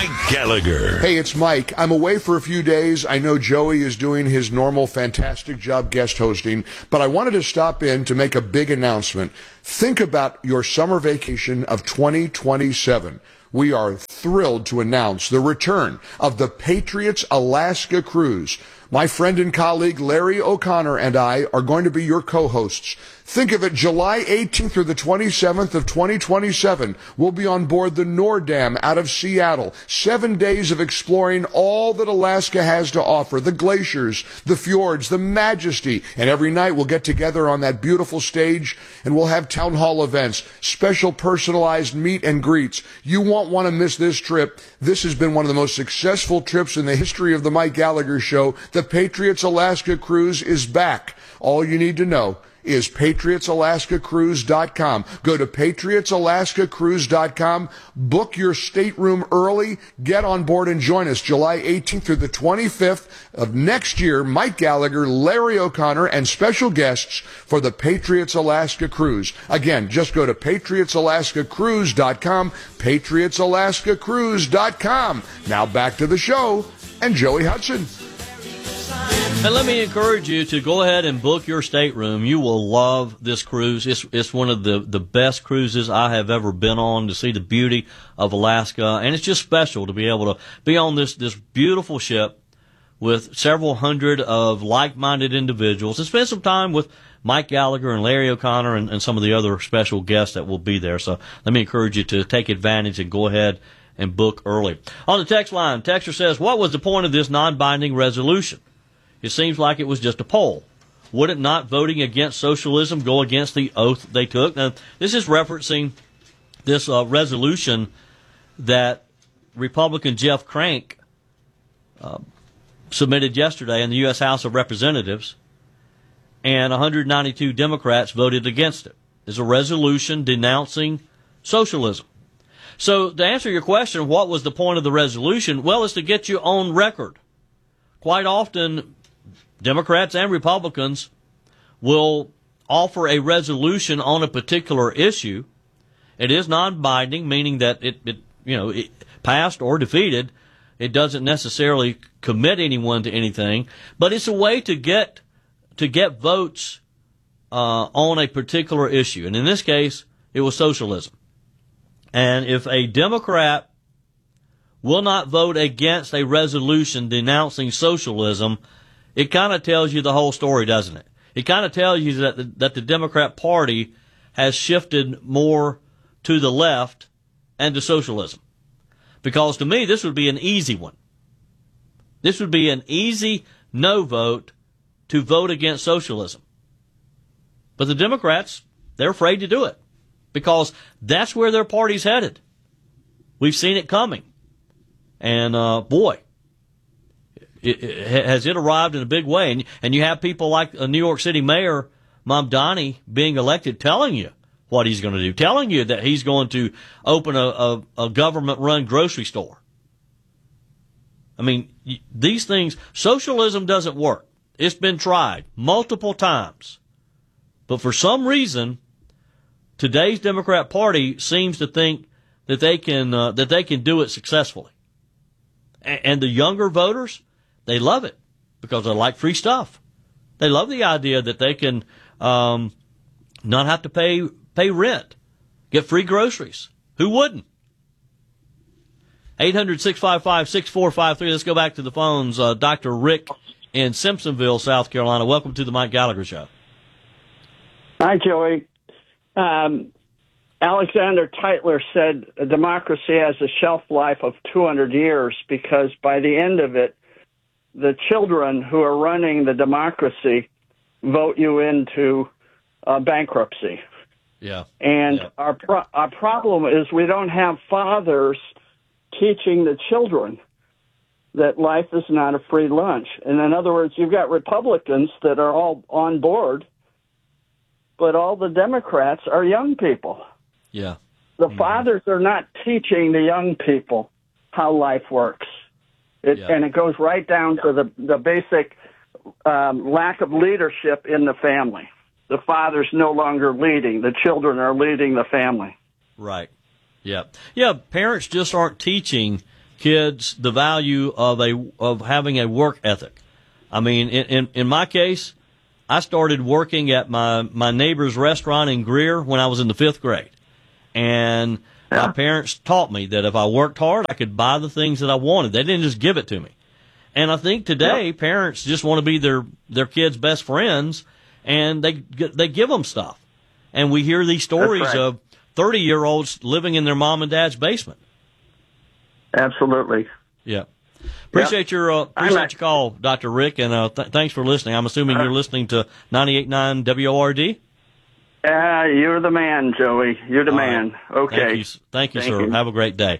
Mike Gallagher. Hey, it's Mike. I'm away for a few days. I know Joey is doing his normal fantastic job guest hosting, but I wanted to stop in to make a big announcement. Think about your summer vacation of 2027. We are thrilled to announce the return of the Patriots Alaska Cruise. My friend and colleague Larry O'Connor and I are going to be your co-hosts. Think of it, July 18th through the 27th of 2027. We'll be on board the Nordam out of Seattle. 7 days of exploring all that Alaska has to offer. The glaciers, the fjords, the majesty. And every night we'll get together on that beautiful stage and we'll have town hall events, special personalized meet and greets. You won't want to miss this trip. This has been one of the most successful trips in the history of the Mike Gallagher Show. The Patriots Alaska Cruise is back. All you need to know is patriotsalaskacruise.com. Go to patriotsalaskacruise.com, book your stateroom early, get on board and join us July 18th through the 25th of next year. Mike Gallagher, Larry O'Connor, and special guests for the Patriots Alaska Cruise. Again, just go to patriotsalaskacruise.com, patriotsalaskacruise.com. Now back to the show and Joey Hudson. And let me encourage you to go ahead and book your stateroom. You will love this cruise. It's one of the best cruises I have ever been on, to see the beauty of Alaska. And it's just special to be able to be on this beautiful ship with several hundred of like-minded individuals and spend some time with Mike Gallagher and Larry O'Connor and some of the other special guests that will be there. So let me encourage you to take advantage and go ahead and book early. On the text line, texter says, what was the point of this non-binding resolution? It seems like it was just a poll. Wouldn't not voting against socialism go against the oath they took? Now, this is referencing this resolution that Republican Jeff Crank submitted yesterday in the U.S. House of Representatives, and 192 Democrats voted against it. It's a resolution denouncing socialism. So to answer your question, what was the point of the resolution? Well, it's to get you on record. Quite often, Democrats and Republicans will offer a resolution on a particular issue. It is non-binding, meaning that it passed or defeated. It doesn't necessarily commit anyone to anything, but it's a way to get votes on a particular issue. And in this case, it was socialism. And if a Democrat will not vote against a resolution denouncing socialism, it kind of tells you the whole story, doesn't it? It kind of tells you that the Democrat Party has shifted more to the left and to socialism. Because to me, this would be an easy one. This would be an easy no vote to vote against socialism. But the Democrats, they're afraid to do it because that's where their party's headed. We've seen it coming. And, boy, has it arrived in a big way. And you have people like New York City Mayor Mamdani being elected telling you what he's going to do, telling you that he's going to open a government-run grocery store. I mean, these things, socialism doesn't work. It's been tried multiple times. But for some reason, today's Democrat Party seems to think that they can do it successfully. And the younger voters, they love it because they like free stuff. They love the idea that they can not have to pay rent, get free groceries. Who wouldn't? 800-655-6453. Let's go back to the phones. Dr. Rick in Simpsonville, South Carolina. Welcome to the Mike Gallagher Show. Hi, Joey. Alexander Tytler said a democracy has a shelf life of 200 years because by the end of it, the children who are running the democracy vote you into bankruptcy. Yeah. And our problem is we don't have fathers teaching the children that life is not a free lunch. And in other words, you've got Republicans that are all on board, but all the Democrats are young people. Yeah. The fathers are not teaching the young people how life works. And it goes right down to the basic lack of leadership in the family. The father's no longer leading. The children are leading the family. Right. Yeah. Yeah, parents just aren't teaching kids the value of having a work ethic. I mean, in my case, I started working at my neighbor's restaurant in Greer when I was in the 5th grade. And my parents taught me that if I worked hard, I could buy the things that I wanted. They didn't just give it to me. And I think today parents just want to be their kids' best friends, and they give them stuff. And we hear these stories of 30-year-olds living in their mom and dad's basement. Absolutely. Yeah. Appreciate your call, Dr. Rick, and thanks for listening. I'm assuming you're listening to 98.9 WORD? You're the man, Joey. You're the man. Right. Okay. Thank you, sir. Have a great day.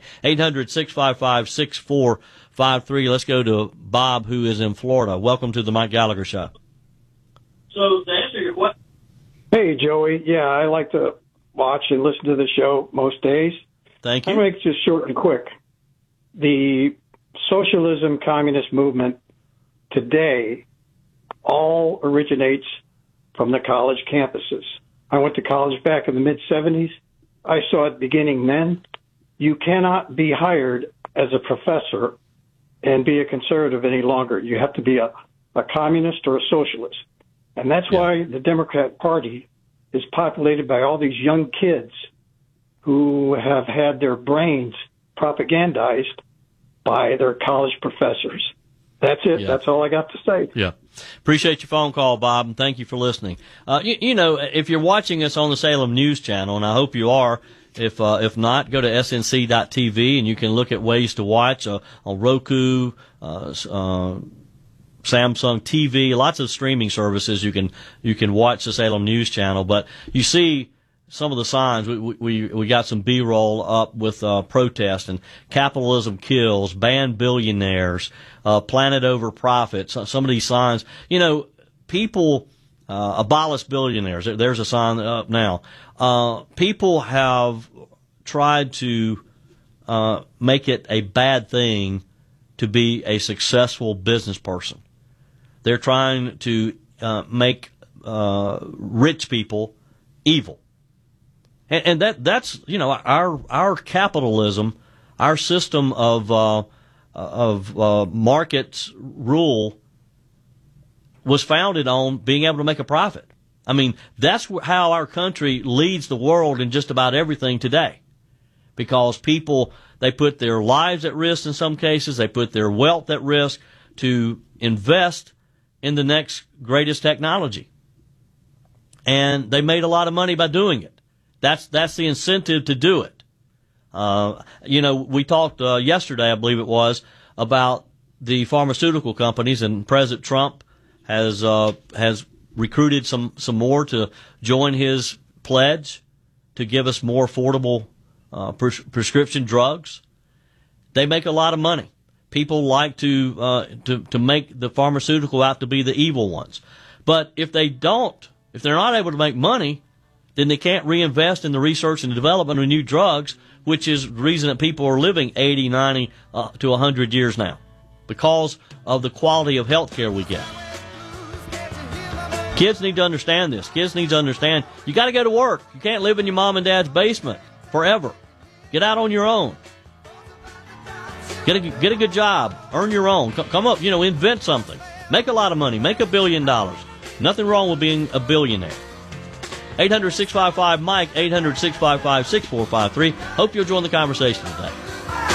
800-655-6453. Let's go to Bob, who is in Florida. Welcome to the Mike Gallagher Show. So, to answer your question. Hey, Joey. Yeah, I like to watch and listen to the show most days. Thank you. I'll make it just short and quick. The socialism communist movement today all originates from the college campuses. I went to college back in the mid-'70s. I saw it beginning then. You cannot be hired as a professor and be a conservative any longer. You have to be a communist or a socialist. And that's why the Democrat Party is populated by all these young kids who have had their brains propagandized by their college professors. That's it. Yeah. That's all I got to say. Yeah. Appreciate your phone call, Bob, and thank you for listening. You know, if you're watching us on the Salem News Channel, and I hope you are, if not, go to snc.tv and you can look at ways to watch on Roku, Samsung TV, lots of streaming services. You can watch the Salem News Channel, but you see some of the signs. We got some B-roll up with protest and capitalism kills, ban billionaires, planet over profit. Some of these signs, you know, people abolish billionaires. There's a sign up now. People have tried to make it a bad thing to be a successful business person. They're trying to make rich people evil. And that's, you know, our capitalism, our system of markets rule was founded on being able to make a profit. I mean, that's how our country leads the world in just about everything today. Because people, they put their lives at risk in some cases, they put their wealth at risk to invest in the next greatest technology. And they made a lot of money by doing it. That's the incentive to do it. You know, we talked yesterday, I believe it was, about the pharmaceutical companies, and President Trump has recruited some more to join his pledge to give us more affordable prescription drugs. They make a lot of money. People like to make the pharmaceutical out to be the evil ones. But if they're not able to make money, then they can't reinvest in the research and development of new drugs, which is the reason that people are living 80, 90 to 100 years now, because of the quality of health care we get. Kids need to understand this. Kids need to understand you got to go to work. You can't live in your mom and dad's basement forever. Get out on your own. Get a good job. Earn your own. Come up, invent something. Make a lot of money. Make $1 billion. Nothing wrong with being a billionaire. 800-655-MIKE, 800-655-6453. Hope you'll join the conversation today.